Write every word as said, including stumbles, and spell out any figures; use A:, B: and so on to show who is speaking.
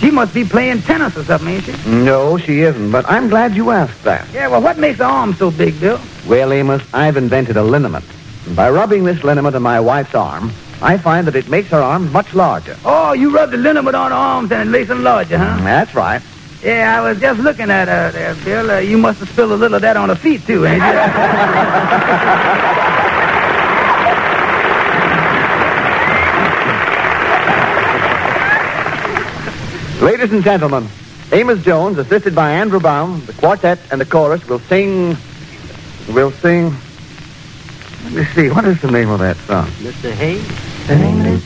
A: She must be playing tennis or something, ain't she?
B: No, she isn't, but I'm glad you asked that.
A: Yeah, well, what makes her arm so big, Bill?
B: Well, Amos, I've invented a liniment. And by rubbing this liniment on my wife's arm, I find that it makes her arm much larger.
A: Oh, you rub the liniment on her arms and it makes them larger, huh?
B: Mm, that's right.
A: Yeah, I was just looking at her there, Bill. Uh, you must have spilled a little of that on her feet, too, ain't you?
B: Ladies and gentlemen, Amos Jones, assisted by Andrew Brown, the quartet and the chorus will sing... will sing... Let me see, what is the name of that song?
C: Mister Hayes?
D: The name of this